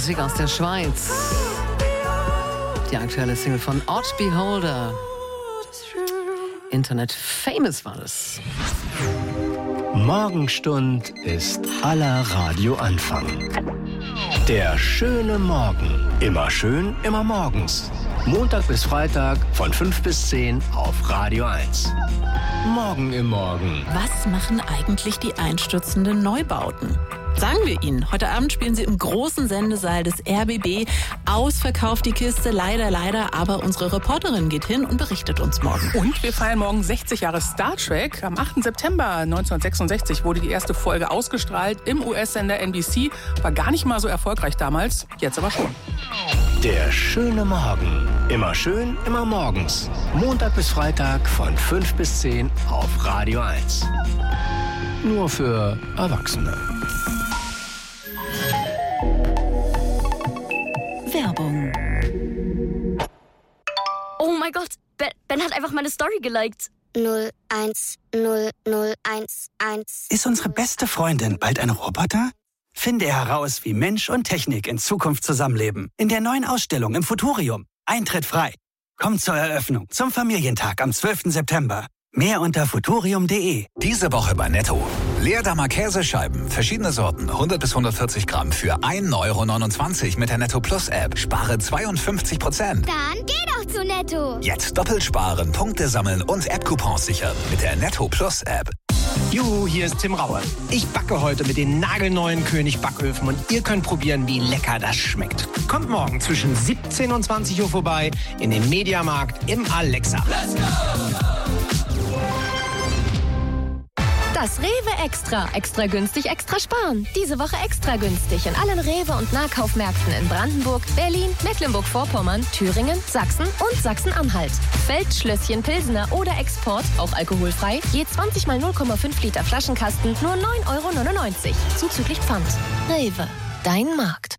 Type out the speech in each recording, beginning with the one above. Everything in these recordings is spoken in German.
Musik aus der Schweiz. Die aktuelle Single von Odd Beholder. Internet Famous war das. Morgenstund ist aller Radioanfang. Der schöne Morgen. Immer schön, immer morgens. Montag bis Freitag von 5 bis 10 auf Radio 1. Morgen im Morgen. Was machen eigentlich die einstürzenden Neubauten? Sagen wir Ihnen, heute Abend spielen sie im großen Sendesaal des RBB. Ausverkauft die Kiste, leider, aber unsere Reporterin geht hin und berichtet uns morgen. Und wir feiern morgen 60 Jahre Star Trek. Am 8. September 1966 wurde die erste Folge ausgestrahlt im US-Sender NBC. War gar nicht mal so erfolgreich damals, jetzt aber schon. Der schöne Morgen. Immer schön, immer morgens. Montag bis Freitag von 5 bis 10 auf Radio 1. Nur für Erwachsene. Werbung. Oh mein Gott, Ben hat einfach meine Story geliked. 0100111. Ist unsere beste Freundin bald ein Roboter? Finde heraus, wie Mensch und Technik in Zukunft zusammenleben. In der neuen Ausstellung im Futurium. Eintritt frei. Kommt zur Eröffnung zum Familientag am 12. September. Mehr unter futurium.de. Diese Woche bei Netto. Leerdammer Käsescheiben, verschiedene Sorten, 100 bis 140 Gramm für 1,29 € mit der Netto Plus App. Spare 52%. Dann geh doch zu Netto. Jetzt doppelt sparen, Punkte sammeln und App-Coupons sichern mit der Netto Plus App. Juhu, hier ist Tim Raue. Ich backe heute mit den nagelneuen König Backöfen und ihr könnt probieren, wie lecker das schmeckt. Kommt morgen zwischen 17 und 20 Uhr vorbei in den Mediamarkt im Alexa. Let's go! Das Rewe Extra. Extra günstig, extra sparen. Diese Woche extra günstig in allen Rewe- und Nahkaufmärkten in Brandenburg, Berlin, Mecklenburg-Vorpommern, Thüringen, Sachsen und Sachsen-Anhalt. Feldschlösschen, Pilsener oder Export, auch alkoholfrei, je 20 mal 0,5 Liter Flaschenkasten, nur 9,99 €. Zuzüglich Pfand. Rewe, dein Markt.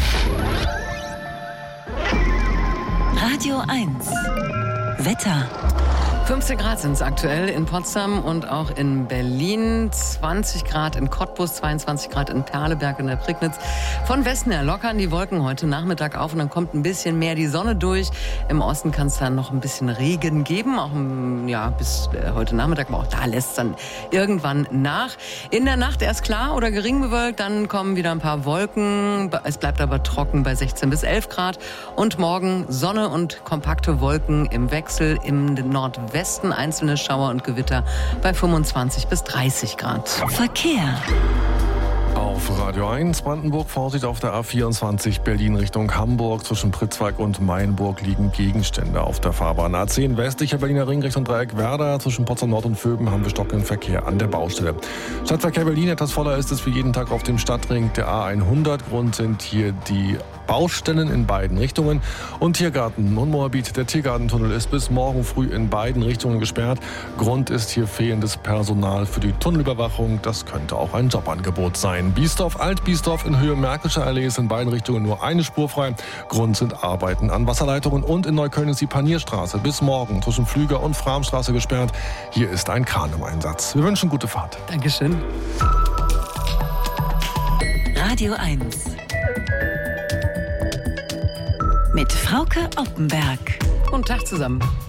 Radio 1. Wetter. 15 Grad sind es aktuell in Potsdam und auch in Berlin, 20 Grad in Cottbus, 22 Grad in Perleberg in der Prignitz. Von Westen her lockern die Wolken heute Nachmittag auf und dann kommt ein bisschen mehr die Sonne durch. Im Osten kann es dann noch ein bisschen Regen geben, auch bis heute Nachmittag, aber auch da lässt es dann irgendwann nach. In der Nacht erst klar oder gering bewölkt, dann kommen wieder ein paar Wolken. Es bleibt aber trocken bei 16 bis 11 Grad und morgen Sonne und kompakte Wolken im Wechsel im Nordwesten. Einzelne Schauer und Gewitter bei 25 bis 30 Grad. Verkehr. Auf Radio 1 Brandenburg, Vorsicht auf der A24 Berlin Richtung Hamburg. Zwischen Pritzwalk und Mainburg liegen Gegenstände auf der Fahrbahn. A10 westlicher Berliner Ring Richtung Dreieck Werder. Zwischen Potsdam Nord und Vöben haben wir stockenden Verkehr an der Baustelle. Stadtverkehr Berlin, etwas voller ist es wie jeden Tag auf dem Stadtring der A100. Grund sind hier die Baustellen in beiden Richtungen. Und Tiergarten und Moabit. Der Tiergartentunnel ist bis morgen früh in beiden Richtungen gesperrt. Grund ist hier fehlendes Personal für die Tunnelüberwachung. Das könnte auch ein Jobangebot sein. Biesdorf, Alt-Biesdorf in Höhe Märkischer Allee ist in beiden Richtungen nur eine Spur frei. Grund sind Arbeiten an Wasserleitungen und in Neukölln ist die Panierstraße bis morgen zwischen Flüger und Framstraße gesperrt. Hier ist ein Kran im Einsatz. Wir wünschen gute Fahrt. Dankeschön. Radio 1. Mit Frauke Oppenberg. Guten Tag zusammen.